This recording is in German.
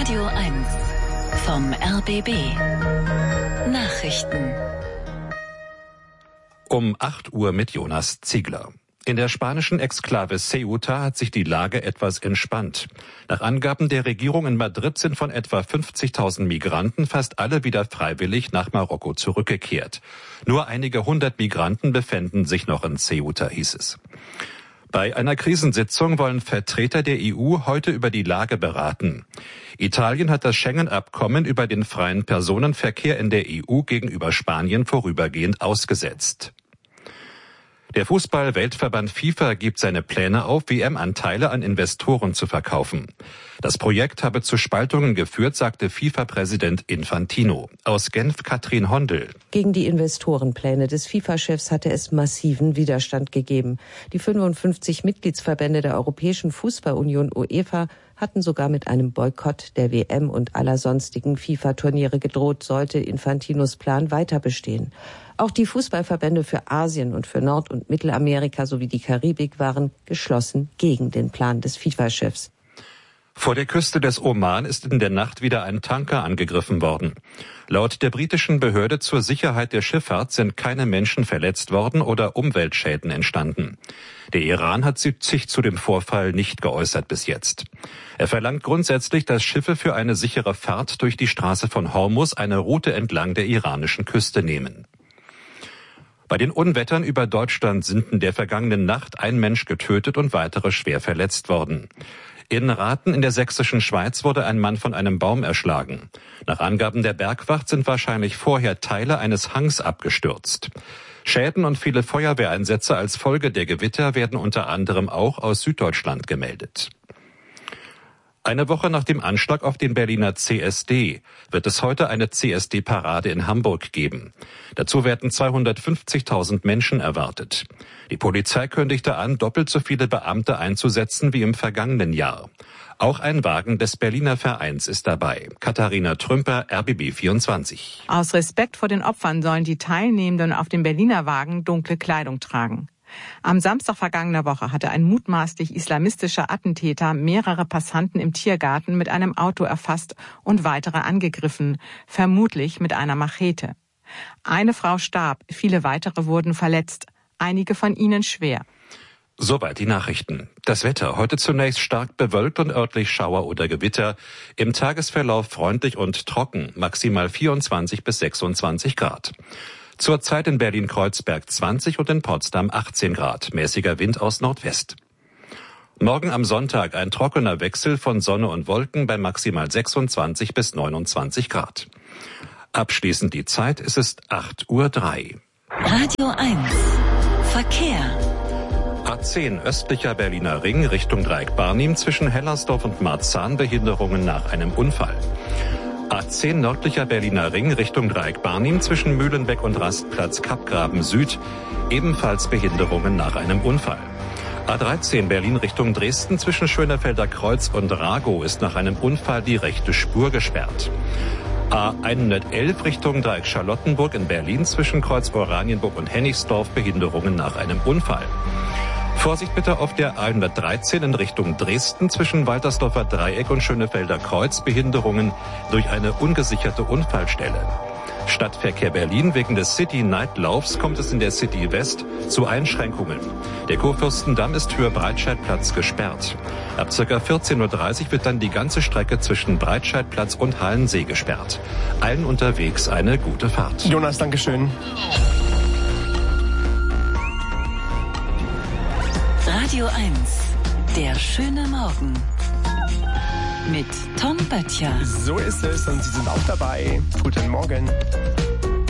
Radio 1 vom RBB. Nachrichten. Um 8 Uhr mit Jonas Ziegler. In der spanischen Exklave Ceuta hat sich die Lage etwas entspannt. Nach Angaben der Regierung in Madrid sind von etwa 50.000 Migranten fast alle wieder freiwillig nach Marokko zurückgekehrt. Nur einige hundert Migranten befänden sich noch in Ceuta, hieß es. Bei einer Krisensitzung wollen Vertreter der EU heute über die Lage beraten. Italien hat das Schengen-Abkommen über den freien Personenverkehr in der EU gegenüber Spanien vorübergehend ausgesetzt. Der Fußball-Weltverband FIFA gibt seine Pläne auf, WM-Anteile an Investoren zu verkaufen. Das Projekt habe zu Spaltungen geführt, sagte FIFA-Präsident Infantino. Aus Genf Katrin Hondel. Gegen die Investorenpläne des FIFA-Chefs hatte es massiven Widerstand gegeben. Die 55 Mitgliedsverbände der Europäischen Fußballunion UEFA hatten sogar mit einem Boykott der WM und aller sonstigen FIFA-Turniere gedroht, sollte Infantinos Plan weiter bestehen. Auch die Fußballverbände für Asien und für Nord- und Mittelamerika sowie die Karibik waren geschlossen gegen den Plan des FIFA-Chefs. Vor der Küste des Oman ist in der Nacht wieder ein Tanker angegriffen worden. Laut der britischen Behörde zur Sicherheit der Schifffahrt sind keine Menschen verletzt worden oder Umweltschäden entstanden. Der Iran hat sich zu dem Vorfall nicht geäußert bis jetzt. Er verlangt grundsätzlich, dass Schiffe für eine sichere Fahrt durch die Straße von Hormuz eine Route entlang der iranischen Küste nehmen. Bei den Unwettern über Deutschland sind in der vergangenen Nacht ein Mensch getötet und weitere schwer verletzt worden. In Rathen in der sächsischen Schweiz wurde ein Mann von einem Baum erschlagen. Nach Angaben der Bergwacht sind wahrscheinlich vorher Teile eines Hangs abgestürzt. Schäden und viele Feuerwehreinsätze als Folge der Gewitter werden unter anderem auch aus Süddeutschland gemeldet. Eine Woche nach dem Anschlag auf den Berliner CSD wird es heute eine CSD-Parade in Hamburg geben. Dazu werden 250.000 Menschen erwartet. Die Polizei kündigte an, doppelt so viele Beamte einzusetzen wie im vergangenen Jahr. Auch ein Wagen des Berliner Vereins ist dabei. Katharina Trümper, RBB 24. Aus Respekt vor den Opfern sollen die Teilnehmenden auf dem Berliner Wagen dunkle Kleidung tragen. Am Samstag vergangener Woche hatte ein mutmaßlich islamistischer Attentäter mehrere Passanten im Tiergarten mit einem Auto erfasst und weitere angegriffen, vermutlich mit einer Machete. Eine Frau starb, viele weitere wurden verletzt, einige von ihnen schwer. Soweit die Nachrichten. Das Wetter. Heute zunächst stark bewölkt und örtlich Schauer oder Gewitter. Im Tagesverlauf freundlich und trocken, maximal 24 bis 26 Grad. Zurzeit in Berlin-Kreuzberg 20 und in Potsdam 18 Grad. Mäßiger Wind aus Nordwest. Morgen am Sonntag ein trockener Wechsel von Sonne und Wolken bei maximal 26 bis 29 Grad. Abschließend die Zeit, es ist 8:03 Uhr. Radio 1 Verkehr. A10 östlicher Berliner Ring Richtung Dreieck Barnim zwischen Hellersdorf und Marzahn Behinderungen nach einem Unfall. A10 nördlicher Berliner Ring Richtung Dreieck Barnim zwischen Mühlenbeck und Rastplatz Kappgraben Süd ebenfalls Behinderungen nach einem Unfall. A13 Berlin Richtung Dresden zwischen Schönefelder Kreuz und Ragow ist nach einem Unfall die rechte Spur gesperrt. A111 Richtung Dreieck Charlottenburg in Berlin zwischen Kreuz Oranienburg und Hennigsdorf Behinderungen nach einem Unfall. Vorsicht bitte auf der A113 in Richtung Dresden zwischen Waltersdorfer Dreieck und Schönefelder Kreuz Behinderungen durch eine ungesicherte Unfallstelle. Stadtverkehr Berlin. Wegen des City-Night-Laufs kommt es in der City West zu Einschränkungen. Der Kurfürstendamm ist für Breitscheidplatz gesperrt. Ab ca. 14:30 Uhr wird dann die ganze Strecke zwischen Breitscheidplatz und Hallensee gesperrt. Allen unterwegs eine gute Fahrt. Jonas, Dankeschön. Radio 1, der schöne Morgen. Mit Tom Böttcher. So ist es und Sie sind auch dabei. Guten Morgen.